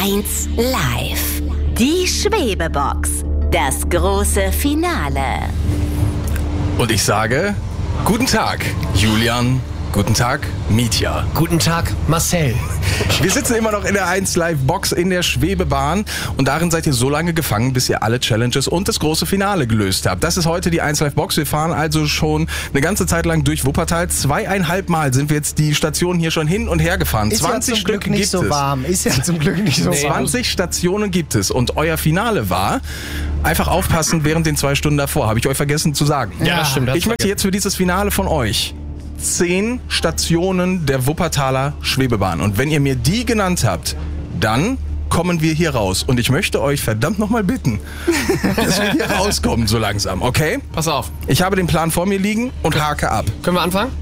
1 Live. Die Schwebebox. Das große Finale. Und ich sage, guten Tag, Julian. Guten Tag, Mitja. Guten Tag, Marcel. Wir sitzen immer noch in der 1 Live Box in der Schwebebahn und darin seid ihr so lange gefangen, bis ihr alle Challenges und das große Finale gelöst habt. Das ist heute die 1 Live Box. Wir fahren also schon eine ganze Zeit lang durch Wuppertal. 2,5 Mal sind wir jetzt die Stationen hier schon hin und her gefahren. Ist 20 ja zum Stück Glück nicht gibt so es. warm. Ist ja zum Glück nicht so warm. 20 Stationen gibt es und euer Finale war, einfach aufpassen während den 2 Stunden davor, habe ich euch vergessen zu sagen. Ja, das stimmt. Ich möchte jetzt für dieses Finale von euch 10 Stationen der Wuppertaler Schwebebahn. Und wenn ihr mir die genannt habt, dann kommen wir hier raus. Und ich möchte euch verdammt nochmal bitten, dass wir hier rauskommen so langsam, okay? Pass auf. Ich habe den Plan vor mir liegen und hake ab. Können wir anfangen?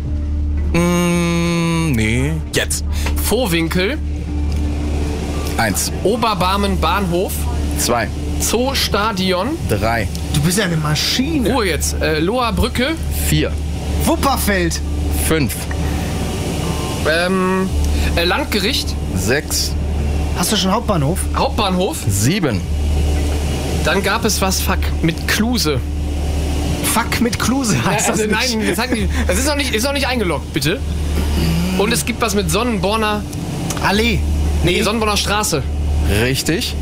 Nee, jetzt. Vohwinkel, 1, Oberbarmen Bahnhof, 2, Zoostadion, 3, Du bist ja eine Maschine. Ruhe jetzt, Loher Brücke, 4, Wupperfeld. 5, Landgericht, 6, Hast du schon Hauptbahnhof? Hauptbahnhof. 7. Dann gab es was mit Kluse. Fuck mit Kluse heißt das nicht. Nein, das ist noch nicht eingeloggt, bitte. Und es gibt was mit Sonnenborner. Allee. Nee, Sonnenborner Straße. Richtig.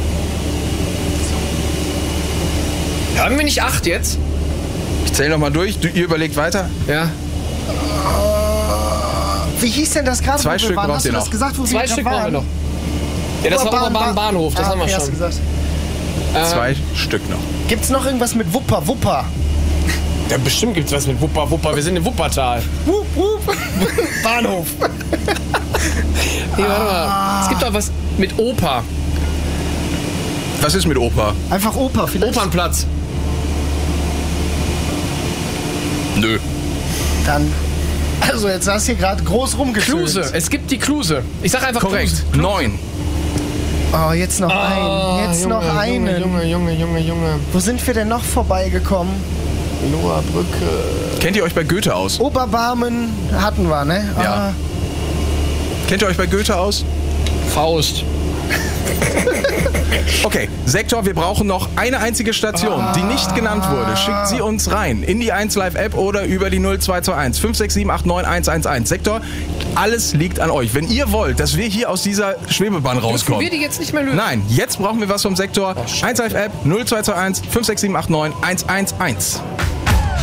Haben wir nicht 8 jetzt? Ich zähle nochmal durch. Ihr überlegt weiter. Ja. Wie hieß denn das gerade? 2 wo wir Stück waren? braucht Hast du ihr das noch. gesagt, wo 2 wir Stück gerade brauchen wir waren? noch. Ja, das war Oberbarmen Bahnhof, das haben wir okay, hast schon. du gesagt. 2 Stück noch. Gibt's noch irgendwas mit Wupper? Ja, bestimmt gibt's was mit Wupper. Wir sind in Wuppertal. Wupp, wupp. Bahnhof. Nee, warte mal. Es gibt doch was mit Oper. Was ist mit Oper? Einfach Oper vielleicht. Opernplatz. Nö. Dann. Also jetzt hast du hier gerade groß rumgeschüttelt. Kluse. Es gibt die Kluse. Ich sag einfach Korrekt. Kluse. 9. Oh, jetzt noch einen. Jetzt noch einen. Junge. Wo sind wir denn noch vorbeigekommen? Loher Brücke. Kennt ihr euch bei Goethe aus? Oberbarmen hatten wir, ne? Ja. Kennt ihr euch bei Goethe aus? Faust. Okay, Sektor, wir brauchen noch eine einzige Station, die nicht genannt wurde. Schickt sie uns rein in die 1 Live App oder über die 0221 56789 111. Sektor, alles liegt an euch. Wenn ihr wollt, dass wir hier aus dieser Schwebebahn Dürfen rauskommen. wir die jetzt nicht mehr lösen? Nein, jetzt brauchen wir was vom Sektor. 1 Live App 0221 56789 111.